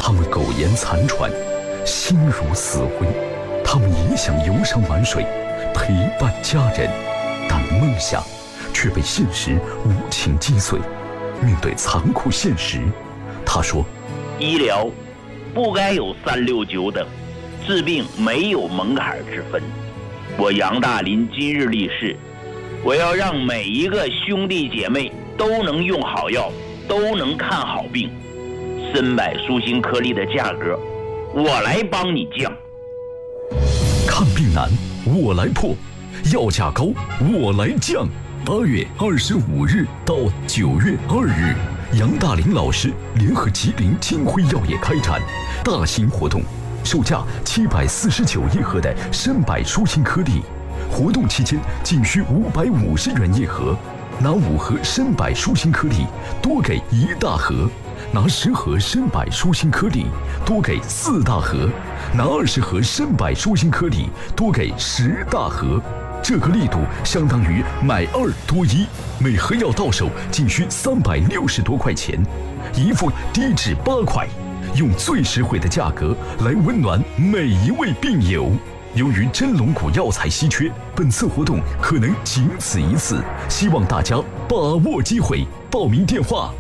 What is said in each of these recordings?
他们苟延残喘，心如死灰。他们也想游山玩水，陪伴家人，但梦想却被现实无情击碎。面对残酷现实，他说： 医疗不该有369等，治病没有门槛之分。我杨大林今日立誓，我要让每一个兄弟姐妹都能用好药，都能看好病。参百舒心颗粒的价格，我来帮你降。 看病难，我来破；药价高，我来降。8月25日到9月2日，杨大林老师联合吉林金辉药业开展大型活动，售价749一盒的参百舒心颗粒，活动期间仅需550元一盒。拿5盒参百舒心颗粒，多给1大盒；拿10盒参百舒心颗粒，多给4大盒；拿20盒参百舒心颗粒，多给10大盒。这个力度相当于买2多1，每盒药到手仅需360多块钱，一副低至8块，用最实惠的价格来温暖每一位病友。由于真龙骨药材稀缺，本次活动可能仅此一次，希望大家把握机会。报名电话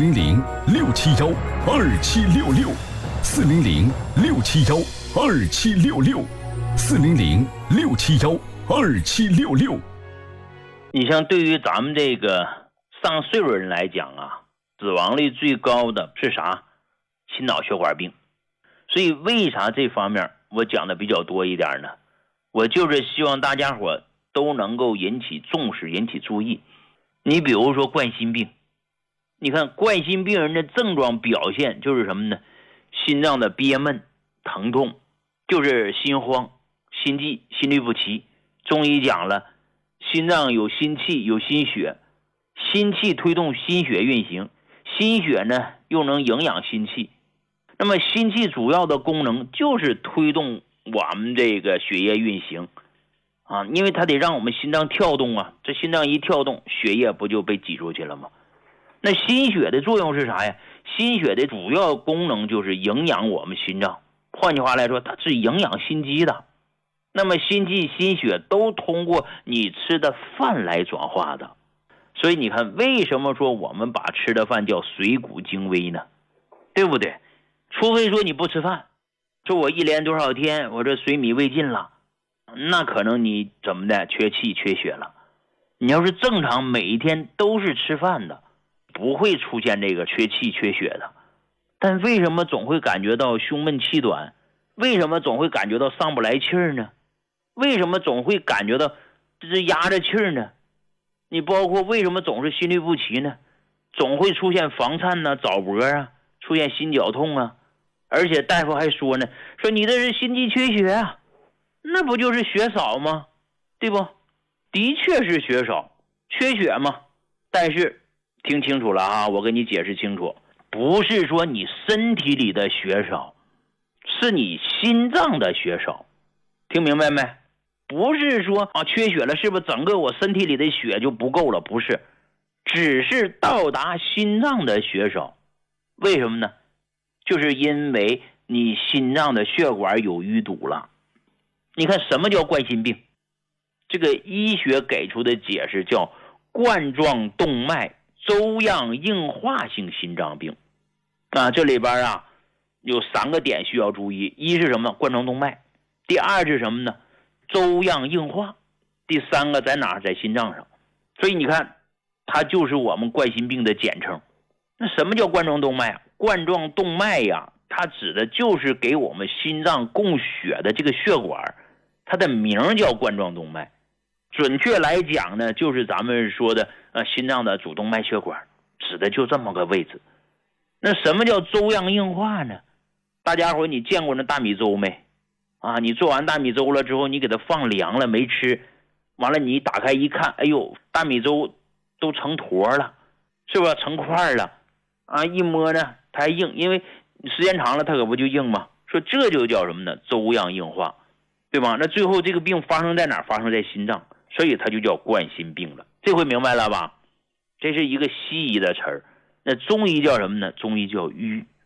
：400-671-2766，400-671-2766，400-671-2766。 你像对于咱们这个上岁数人来讲啊，死亡率最高的是啥？心脑血管病。所以为啥这方面我讲的比较多一点呢？我就是希望大家伙都能够引起重视，引起注意。你比如说冠心病，你看冠心病人的症状表现就是什么呢？心脏的憋闷、疼痛，就是心慌、心悸、心律不齐。中医讲了，心脏有心气，有心血，心气推动心血运行，心血呢又能营养心气。那么心气主要的功能就是推动我们这个血液运行啊，因为它得让我们心脏跳动啊，这心脏一跳动，血液不就被挤出去了吗？那心血的作用是啥呀？心血的主要功能就是营养我们心脏，换句话来说，它是营养心肌的。那么心气心血都通过你吃的饭来转化的，所以你看为什么说我们把吃的饭叫水谷精微呢？对不对？除非说你不吃饭，说我一连多少天我这水米未进了，那可能你怎么的缺气缺血了。你要是正常每一天都是吃饭的，不会出现这个缺气缺血的。但为什么总会感觉到胸闷气短？为什么总会感觉到上不来气儿呢？为什么总会感觉到这压着气儿呢？你包括为什么总是心律不齐呢？总会出现房颤呢、早搏啊，出现心绞痛啊。而且大夫还说呢，说你这是心肌缺血啊，那不就是血少吗？对不？的确是血少，缺血嘛。但是听清楚了啊，我跟你解释清楚，不是说你身体里的血少，是你心脏的血少。听明白没？不是说啊缺血了，是不是整个我身体里的血就不够了？不是，只是到达心脏的血少。为什么呢？就是因为你心脏的血管有淤堵了。你看什么叫冠心病？这个医学给出的解释叫冠状动脉粥样硬化性心脏病啊。这里边啊有3个点需要注意，一是什么？冠状动脉。第二是什么呢？粥样硬化。第3个在哪儿？在心脏上。所以你看它就是我们冠心病的简称。那什么叫冠状动脉啊？冠状动脉呀，它指的就是给我们心脏供血的这个血管，它的名叫冠状动脉。准确来讲呢，就是咱们说的心脏的主动脉血管，指的就这么个位置。那什么叫粥样硬化呢？大家伙你见过那大米粥没啊？你做完大米粥了之后，你给它放凉了没吃，完了你打开一看，哎呦，大米粥都成坨了，是吧？成块了啊！一摸呢它还硬，因为时间长了它可不就硬吗？说这就叫什么呢？粥样硬化，对吧？那最后这个病发生在哪儿？发生在心脏，所以它就叫冠心病了。这回明白了吧？这是一个西医的词儿。那中医叫什么呢？中医叫瘀。